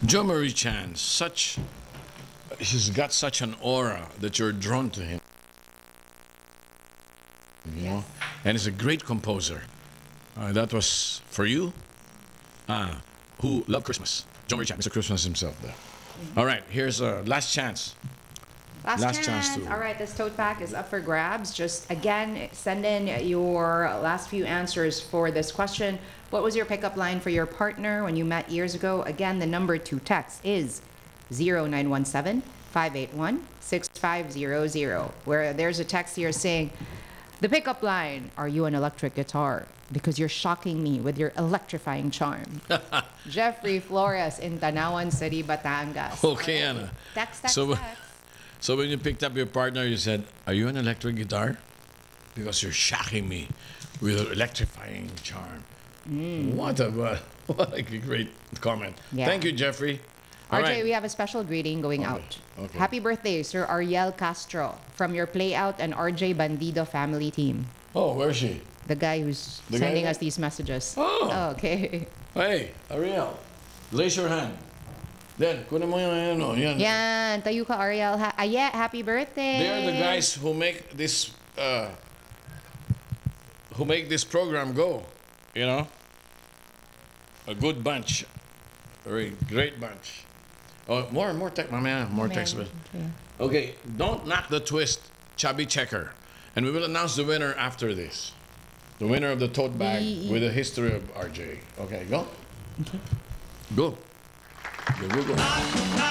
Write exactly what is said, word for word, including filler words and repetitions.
Jo Marie Chan, such he's got such an aura that you're drawn to him. You know, and he's a great composer. Uh, that was for you, uh, who love Christmas. Jo Marie Chan, Mister Christmas himself. There. All right, here's a last chance. Last, Last chance. chance to- All right, this tote bag is up for grabs. Just again, send in your last few answers for this question. What was your pickup line for your partner when you met years ago? Again, the number to text is zero nine one seven, five eight one, six five zero zero, where there's a text here saying, the pickup line, are you an electric guitar? Because you're shocking me with your electrifying charm. Jeffrey Flores in Tanawan City, Batangas. Okay, All right. Anna. Text, text, So- text. So when you picked up your partner, you said, "Are you an electric guitar?" Because you're shocking me with your electrifying charm. What a what, what a great comment. Yeah. Thank you, Jeffrey. All R J, right. we have a special greeting going out. okay. Happy birthday, Sir Ariel Castro, from your Playout and R J Bandido family team. Oh, where's she? The guy who's The guy sending that- us these messages. Oh. Okay. Hey, Ariel, raise your hand. Then, kunin mo yung ano, yan. Yan, tayo ka, Ariel. Ha- ah, yeah, happy birthday. They are the guys who make this uh, who make this program go. You know, a good bunch, a very great bunch. Oh, more, more text, mamaya, more text. Okay. Okay, don't knock the twist, chubby checker, and we will announce the winner after this. The winner of the tote bag We- with a history of R J. Okay, go. Go. Go, go, go.